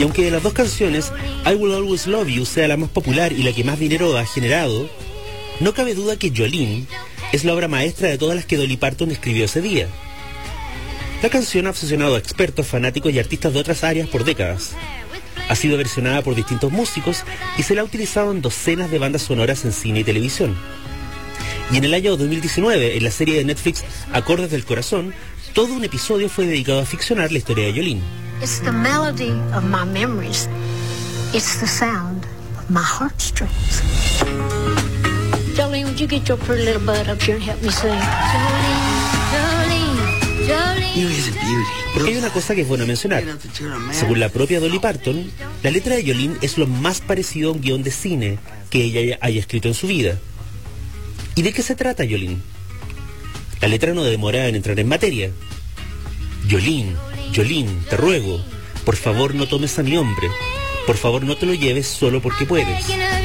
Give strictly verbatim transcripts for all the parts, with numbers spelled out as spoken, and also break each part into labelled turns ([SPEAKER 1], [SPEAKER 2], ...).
[SPEAKER 1] Y aunque de las dos canciones I Will Always Love You sea la más popular y la que más dinero ha generado, no cabe duda que Jolene es la obra maestra de todas las que Dolly Parton escribió ese día. La canción ha obsesionado a expertos, fanáticos y artistas de otras áreas por décadas. Ha sido versionada por distintos músicos y se la ha utilizado en docenas de bandas sonoras en cine y televisión. Y en el año dos mil diecinueve, en la serie de Netflix Acordes del Corazón, todo un episodio fue dedicado a ficcionar la historia de Jolene.
[SPEAKER 2] It's the melody of my memories. It's the sound of my heartstrings. Jolene, would you get your pretty little butt up here and help me sing? Jolene, Jolene, Jolene.
[SPEAKER 1] Porque hay una cosa que es bueno mencionar. Según la propia Dolly Parton, la letra de Jolene es lo más parecido a un guión de cine que ella haya escrito en su vida. ¿Y de qué se trata, Jolene? La letra no demora en entrar en materia. Jolene, Jolene, te ruego, por favor no tomes a mi hombre. Por favor no te lo lleves solo porque puedes.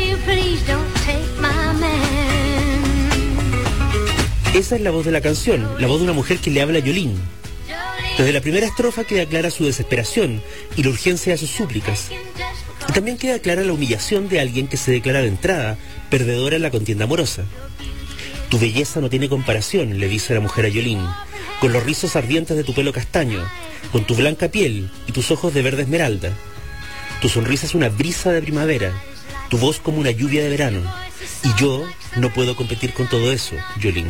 [SPEAKER 1] Esa es la voz de la canción, la voz de una mujer que le habla a Jolene. Desde la primera estrofa queda clara su desesperación y la urgencia de sus súplicas. Y también queda clara la humillación de alguien que se declara de entrada perdedora en la contienda amorosa. Tu belleza no tiene comparación, le dice la mujer a Jolene, con los rizos ardientes de tu pelo castaño, con tu blanca piel y tus ojos de verde esmeralda. Tu sonrisa es una brisa de primavera, tu voz como una lluvia de verano. Y yo no puedo competir con todo eso, Jolene.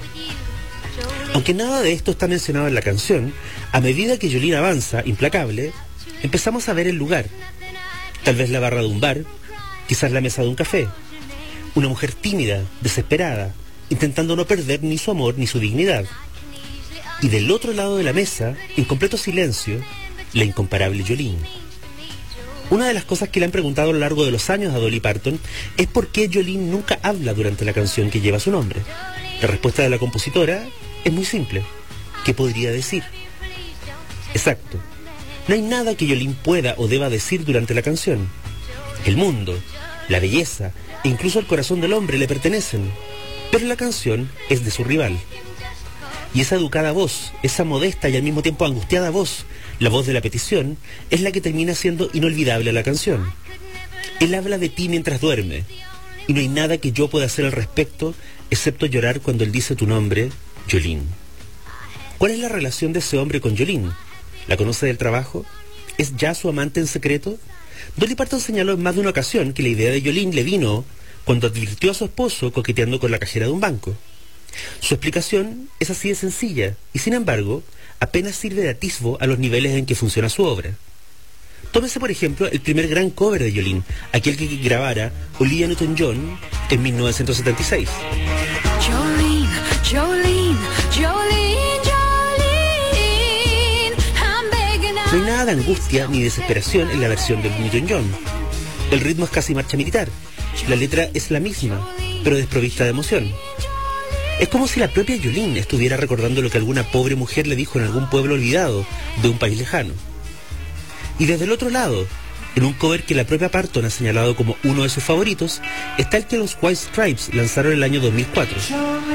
[SPEAKER 1] Aunque nada de esto está mencionado en la canción, a medida que Jolene avanza, implacable, empezamos a ver el lugar. Tal vez la barra de un bar, quizás la mesa de un café. Una mujer tímida, desesperada, intentando no perder ni su amor ni su dignidad. Y del otro lado de la mesa, en completo silencio, la incomparable Jolene. Una de las cosas que le han preguntado a lo largo de los años a Dolly Parton es por qué Jolene nunca habla durante la canción que lleva su nombre. La respuesta de la compositora es muy simple. ¿Qué podría decir? Exacto. No hay nada que Jolene pueda o deba decir durante la canción. El mundo, la belleza e incluso el corazón del hombre le pertenecen, pero la canción es de su rival. Y esa educada voz, esa modesta y al mismo tiempo angustiada voz, la voz de la petición, es la que termina siendo inolvidable a la canción. Él habla de ti mientras duerme, y no hay nada que yo pueda hacer al respecto, excepto llorar cuando él dice tu nombre, Jolene. ¿Cuál es la relación de ese hombre con Jolene? ¿La conoce del trabajo? ¿Es ya su amante en secreto? Dolly Parton señaló en más de una ocasión que la idea de Jolene le vino cuando advirtió a su esposo coqueteando con la cajera de un banco. Su explicación es así de sencilla y, sin embargo, apenas sirve de atisbo a los niveles en que funciona su obra. Tómese, por ejemplo, el primer gran cover de Jolene, aquel que grabara Olivia Newton-John en mil novecientos setenta y seis.
[SPEAKER 2] Jolene, Jolene, Jolene, Jolene, I'm begging.
[SPEAKER 1] No hay nada de angustia ni desesperación en la versión de Newton-John. El ritmo es casi marcha militar. La letra es la misma, pero desprovista de emoción. Es como si la propia Jolene estuviera recordando lo que alguna pobre mujer le dijo en algún pueblo olvidado de un país lejano. Y desde el otro lado, en un cover que la propia Parton ha señalado como uno de sus favoritos, está el que los White Stripes lanzaron en el año dos mil cuatro.